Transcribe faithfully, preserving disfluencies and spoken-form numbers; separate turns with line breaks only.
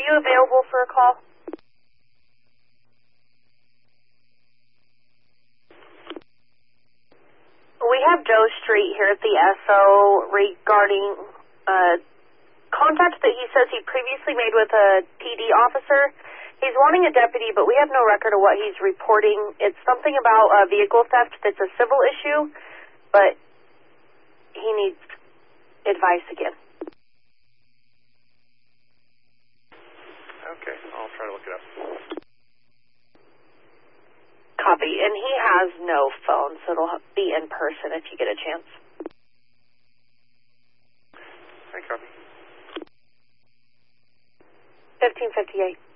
you available for a call? We have Joe Street here at the S O regarding uh, contact that he says he previously made with a P D officer. He's wanting a deputy, but we have no record of what he's reporting. It's something about a vehicle theft that's a civil issue, but he needs advice again.
Okay, I'll try to look it up.
Copy, and he has no phone, so it'll be in person if you get a chance.
Hi, copy.
fifteen fifty-eight.